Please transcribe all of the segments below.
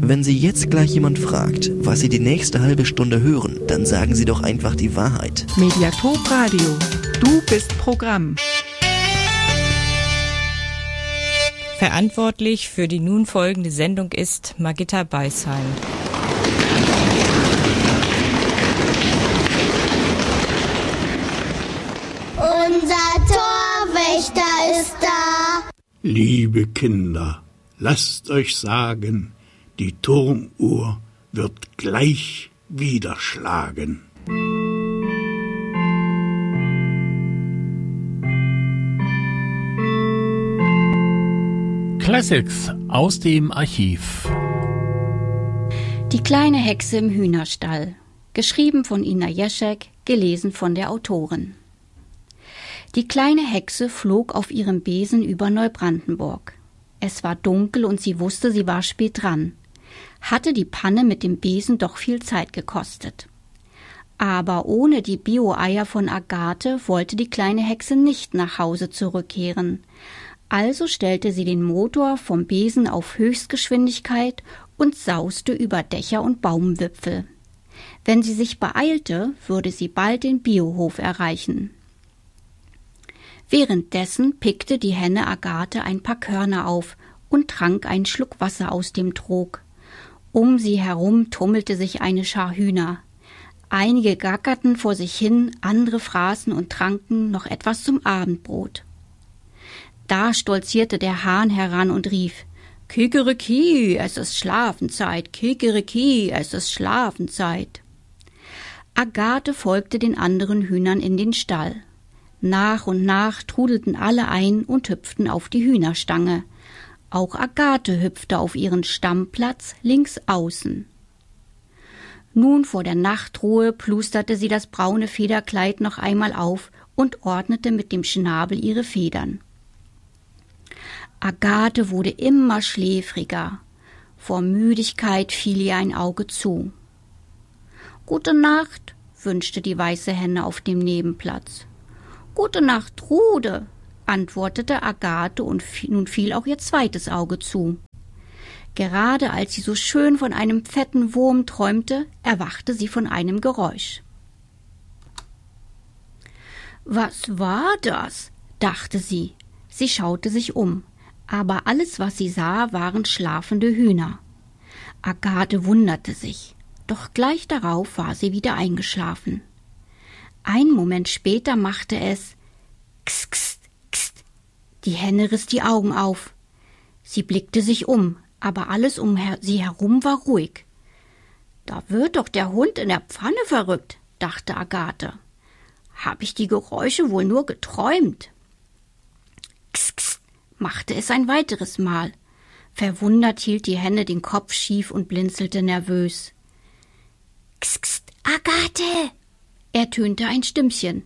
Wenn Sie jetzt gleich jemand fragt, was Sie die nächste halbe Stunde hören, dann sagen Sie doch einfach die Wahrheit. Mediathek Radio. Du bist Programm. Verantwortlich für die nun folgende Sendung ist Margitta Beisheim. Unser Torwächter ist da. Liebe Kinder, lasst euch sagen, die Turmuhr wird gleich wieder schlagen. Classics aus dem Archiv. Die kleine Hexe im Hühnerstall. Geschrieben von Ina Jeschek, gelesen von der Autorin. Die kleine Hexe flog auf ihrem Besen über Neubrandenburg. Es war dunkel und sie wusste, sie war spät dran. Hatte die Panne mit dem Besen doch viel Zeit gekostet. Aber ohne die Bio-Eier von Agathe wollte die kleine Hexe nicht nach Hause zurückkehren. Also stellte sie den Motor vom Besen auf Höchstgeschwindigkeit und sauste über Dächer und Baumwipfel. Wenn sie sich beeilte, würde sie bald den Biohof erreichen. Währenddessen pickte die Henne Agathe ein paar Körner auf und trank einen Schluck Wasser aus dem Trog. Um sie herum tummelte sich eine Schar Hühner. Einige gackerten vor sich hin, andere fraßen und tranken noch etwas zum Abendbrot. Da stolzierte der Hahn heran und rief: »Kikeriki, es ist Schlafenzeit, Kikeriki, es ist Schlafenzeit.« Agathe folgte den anderen Hühnern in den Stall. Nach und nach trudelten alle ein und hüpften auf die Hühnerstange. Auch Agathe hüpfte auf ihren Stammplatz links außen. Nun vor der Nachtruhe plusterte sie das braune Federkleid noch einmal auf und ordnete mit dem Schnabel ihre Federn. Agathe wurde immer schläfriger. Vor Müdigkeit fiel ihr ein Auge zu. »Gute Nacht«, wünschte die weiße Henne auf dem Nebenplatz. »Gute Nacht, Trude«, antwortete Agathe und nun fiel auch ihr zweites Auge zu. Gerade als sie so schön von einem fetten Wurm träumte, erwachte sie von einem Geräusch. »Was war das?«, dachte sie. Sie schaute sich um. Aber alles, was sie sah, waren schlafende Hühner. Agathe wunderte sich, doch gleich darauf war sie wieder eingeschlafen. Einen Moment später machte es Kst, kst, kst. Die Henne riss die Augen auf. Sie blickte sich um, aber alles um sie herum war ruhig. »Da wird doch der Hund in der Pfanne verrückt«, dachte Agathe. »Hab ich die Geräusche wohl nur geträumt?« Kst, kst, machte es ein weiteres Mal. Verwundert hielt die Henne den Kopf schief und blinzelte nervös. »Kst, kst, Agathe«, ertönte ein Stimmchen.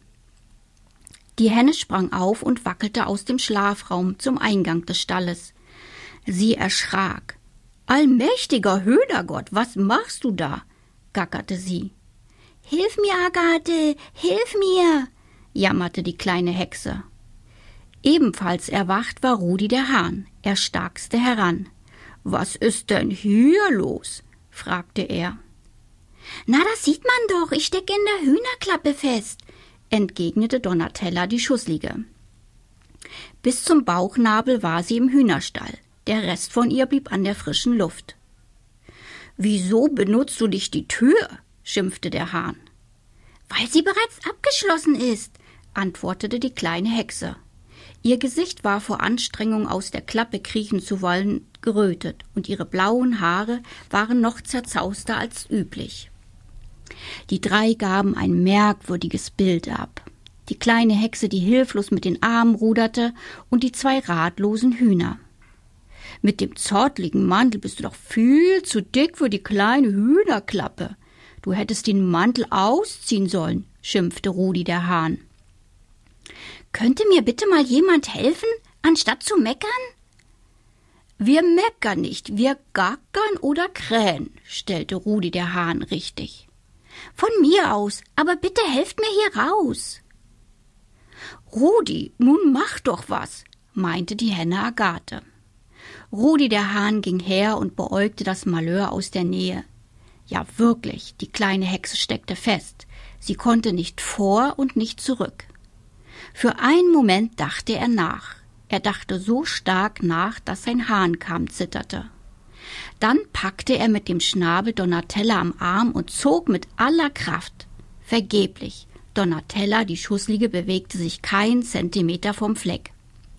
Die Henne sprang auf und wackelte aus dem Schlafraum zum Eingang des Stalles. Sie erschrak. »Allmächtiger Hühnergott, was machst du da?«, gackerte sie. »Hilf mir, Agathe, hilf mir«, jammerte die kleine Hexe. Ebenfalls erwacht war Rudi der Hahn. Er starkste heran. »Was ist denn hier los?«, fragte er. »Na, das sieht man doch, ich stecke in der Hühnerklappe fest«, entgegnete Donatella die Schusslige. Bis zum Bauchnabel war sie im Hühnerstall. Der Rest von ihr blieb an der frischen Luft. »Wieso benutzt du nicht die Tür?«, schimpfte der Hahn. »Weil sie bereits abgeschlossen ist«, antwortete die kleine Hexe. Ihr Gesicht war vor Anstrengung, aus der Klappe kriechen zu wollen, gerötet, und ihre blauen Haare waren noch zerzauster als üblich. Die drei gaben ein merkwürdiges Bild ab. Die kleine Hexe, die hilflos mit den Armen ruderte, und die zwei ratlosen Hühner. »Mit dem zottligen Mantel bist du doch viel zu dick für die kleine Hühnerklappe. Du hättest den Mantel ausziehen sollen«, schimpfte Rudi der Hahn. »Könnte mir bitte mal jemand helfen, anstatt zu meckern?« »Wir meckern nicht, wir gackern oder krähen«, stellte Rudi der Hahn richtig. »Von mir aus, aber bitte helft mir hier raus.« »Rudi, nun mach doch was«, meinte die Henne Agathe. Rudi der Hahn ging her und beäugte das Malheur aus der Nähe. Ja wirklich, die kleine Hexe steckte fest. Sie konnte nicht vor und nicht zurück. Für einen Moment dachte er nach. Er dachte so stark nach, dass sein Hahnkamm zitterte. Dann packte er mit dem Schnabel Donatella am Arm und zog mit aller Kraft. Vergeblich. Donatella, die Schusslige, bewegte sich keinen Zentimeter vom Fleck.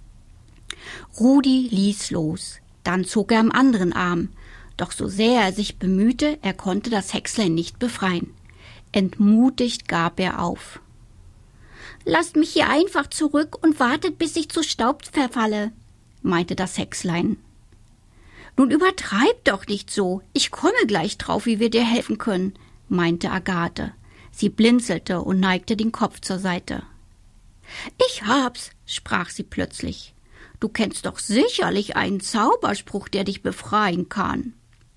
Rudi ließ los. Dann zog er am anderen Arm. Doch so sehr er sich bemühte, er konnte das Hexlein nicht befreien. Entmutigt gab er auf. »Lasst mich hier einfach zurück und wartet, bis ich zu Staub verfalle«, meinte das Hexlein. »Nun übertreib doch nicht so. Ich komme gleich drauf, wie wir dir helfen können«, meinte Agathe. Sie blinzelte und neigte den Kopf zur Seite. »Ich hab's«, sprach sie plötzlich. »Du kennst doch sicherlich einen Zauberspruch, der dich befreien kann.«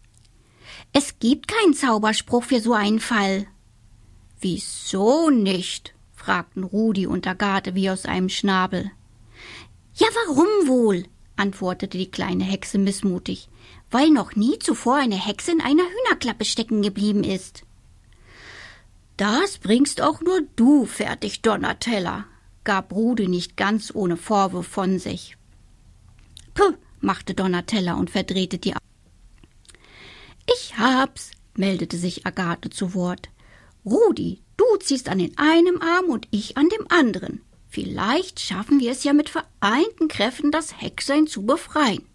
»Es gibt keinen Zauberspruch für so einen Fall.« »Wieso nicht?«, fragten Rudi und Agathe wie aus einem Schnabel. »Ja, warum wohl?«, antwortete die kleine Hexe missmutig. »Weil noch nie zuvor eine Hexe in einer Hühnerklappe stecken geblieben ist.« »Das bringst auch nur du fertig, Donatella«, gab Rudi nicht ganz ohne Vorwurf von sich. »Puh«, machte Donatella und verdrehte die Augen. »Ich hab's«, meldete sich Agathe zu Wort. »Rudi, du ziehst an den einen Arm und ich an dem anderen. Vielleicht schaffen wir es ja mit vereinten Kräften, das Hexlein zu befreien.«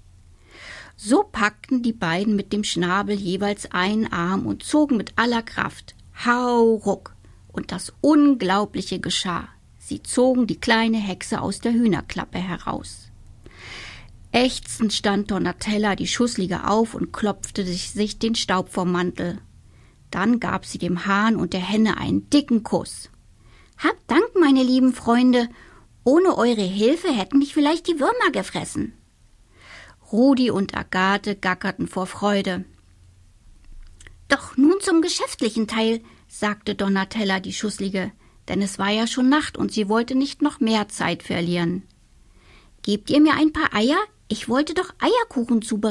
So packten die beiden mit dem Schnabel jeweils einen Arm und zogen mit aller Kraft. Hau, ruck! Und das Unglaubliche geschah. Sie zogen die kleine Hexe aus der Hühnerklappe heraus. Ächzend stand Donatella, die Schusslige, auf und klopfte sich den Staub vom Mantel. Dann gab sie dem Hahn und der Henne einen dicken Kuss. »Habt Dank, meine lieben Freunde. Ohne eure Hilfe hätten mich vielleicht die Würmer gefressen.« Rudi und Agathe gackerten vor Freude. »Doch nun zum geschäftlichen Teil«, sagte Donatella, die Schusslige, denn es war ja schon Nacht und sie wollte nicht noch mehr Zeit verlieren. »Gebt ihr mir ein paar Eier? Ich wollte doch Eierkuchen zubereiten.«